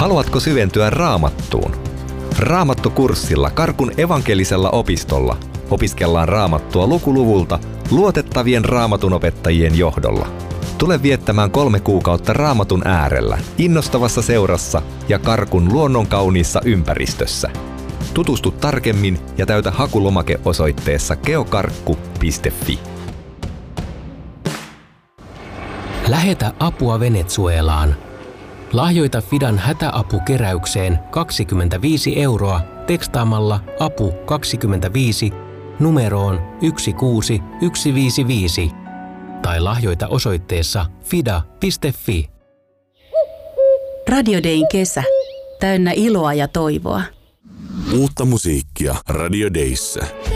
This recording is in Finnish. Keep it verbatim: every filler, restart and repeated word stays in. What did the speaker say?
Haluatko syventyä Raamattuun? Raamattukurssilla Karkun evankelisella opistolla opiskellaan Raamattua lukuluvulta luotettavien raamatunopettajien johdolla. Tule viettämään kolme kuukautta Raamatun äärellä, innostavassa seurassa ja Karkun luonnonkauniissa ympäristössä. Tutustu tarkemmin ja täytä hakulomake osoitteessa geokarkku piste fi. Lähetä apua Venezuelaan. Lahjoita Fidan hätäapukeräykseen kaksikymmentäviisi euroa tekstaamalla apu kaksikymmentäviisi numeroon yksi kuusi yksi viisi viisi tai lahjoita osoitteessa fida piste fi. Radio Dayn kesä. Täynnä iloa ja toivoa. Uutta musiikkia Radio Dayssä.